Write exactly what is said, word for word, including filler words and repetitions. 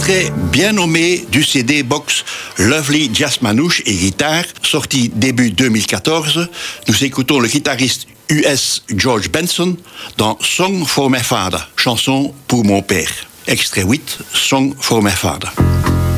extrait bien nommé du C D box Lovely Jazz Manouche et guitare, sorti début deux mille quatorze. Nous écoutons le guitariste U S George Benson dans Song for My Father, chanson pour mon père. Extrait huit, Song for My Father.